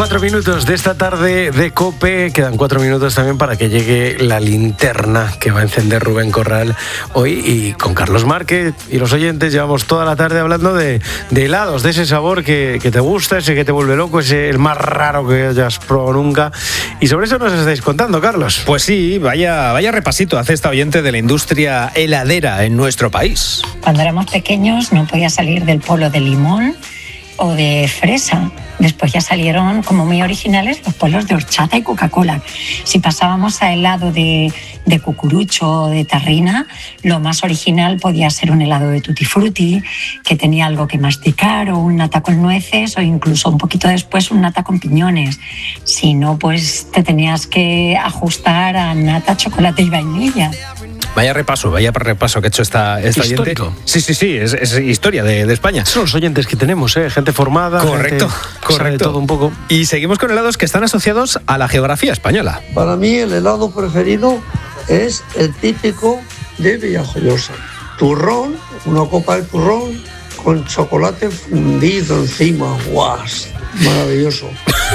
4 minutos de esta tarde de COPE. Quedan 4 minutos también para que llegue la linterna que va a encender Rubén Corral hoy. Y con Carlos Márquez y los oyentes llevamos toda la tarde hablando de helados, de ese sabor que te gusta, ese que te vuelve loco, ese el más raro que hayas probado nunca. Y sobre eso nos estáis contando, Carlos. Pues sí, vaya repasito hace esta oyente de la industria heladera en nuestro país. Cuando éramos pequeños no podía salir del polo de limón o de fresa. Después ya salieron como muy originales los polos de horchata y Coca-Cola. Si pasábamos a helado de cucurucho o de tarrina, lo más original podía ser un helado de tutti frutti, que tenía algo que masticar, o un nata con nueces, o incluso un poquito después un nata con piñones. Si no, pues te tenías que ajustar a nata, chocolate y vainilla. Vaya repaso que ha hecho esta histórico. Oyente. Sí, es historia de España. Son los oyentes que tenemos, gente formada. Correcto. Sabe todo un poco. Y seguimos con helados que están asociados a la geografía española. Para mí el helado preferido es el típico de Villajoyosa. Turrón, una copa de turrón con chocolate fundido encima. ¡Guas! Maravilloso.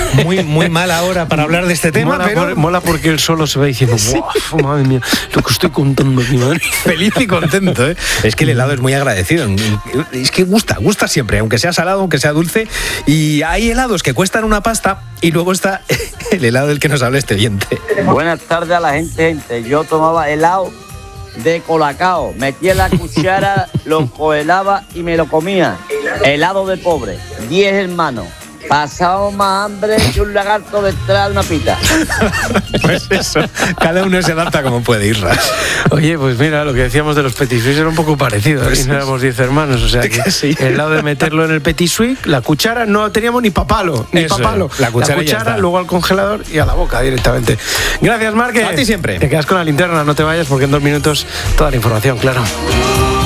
Muy mala hora para hablar de este tema, mola porque él solo se va diciendo, sí. Madre mía, lo que estoy contando aquí, madre. Feliz y contento, ¿eh? Es que el helado es muy agradecido. Es que gusta siempre, aunque sea salado, aunque sea dulce. Y hay helados que cuestan una pasta y luego está el helado del que nos habla este oyente. Buenas tardes a la gente. Yo tomaba helado de colacao, metía la cuchara, lo coelaba y me lo comía. Helado de pobre, 10 hermanos. Pasamos más hambre que un lagarto detrás de una pita. Pues eso, cada uno se adapta como puede, Irra. Oye, pues mira, lo que decíamos de los petit suisse era un poco parecido. Pues no éramos 10 hermanos, o sea que sí. El lado de meterlo en el petit suisse, la cuchara, no teníamos ni papalo. La cuchara luego al congelador y a la boca directamente. Gracias, Márquez. A ti siempre. Te quedas con la linterna, no te vayas porque en 2 minutos toda la información, claro.